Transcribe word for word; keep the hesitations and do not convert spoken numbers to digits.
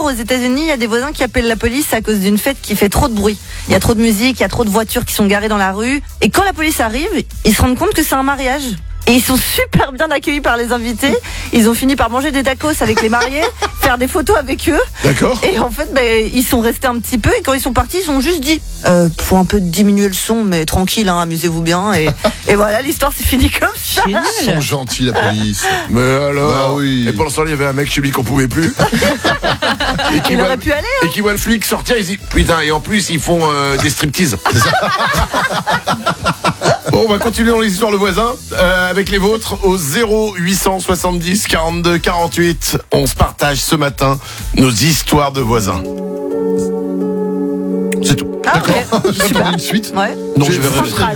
aux États-Unis, il y a des voisins qui appellent la police à cause d'une fête qui fait trop de bruit. Il y a trop de musique, il y a trop de voitures qui sont garées dans la rue. Et quand la police arrive, ils se rendent compte que c'est un mariage. Et ils sont super bien accueillis par les invités. Ils ont fini par manger des tacos avec les mariés, faire des photos avec eux. D'accord. Et en fait, ben, ils sont restés un petit peu. Et quand ils sont partis, ils ont juste dit euh, faut un peu diminuer le son, mais tranquille, hein, amusez-vous bien. Et, et voilà, l'histoire s'est finie comme ça. Ils sont gentils, la police. Mais alors Bah oui. Et pendant ce temps, il y avait un mec chez lui qu'on pouvait plus. et qui Il voit, aurait pu aller. Hein. et qui voit le flic sortir, il dit putain, et en plus, ils font euh, des striptease. Bon, on va continuer dans les histoires de voisins euh, avec les vôtres au zéro huit cent soixante-dix quarante-deux quarante-huit. On se partage ce matin nos histoires de voisins. C'est tout. Ah, D'accord. ok. J'attends Super. une suite. Ouais. Non, J'ai je vais frustré rêver.